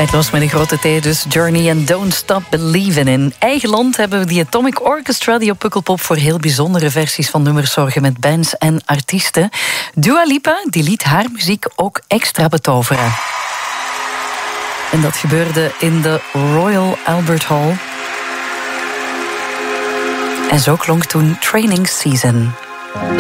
Tijdloos met een grote T, dus Journey en Don't Stop Believin'. In eigen land hebben we die Atomic Orchestra die op Pukkelpop voor heel bijzondere versies van nummers zorgen met bands en artiesten. Dua Lipa die liet haar muziek ook extra betoveren. En dat gebeurde in de Royal Albert Hall. En zo klonk toen Training Season.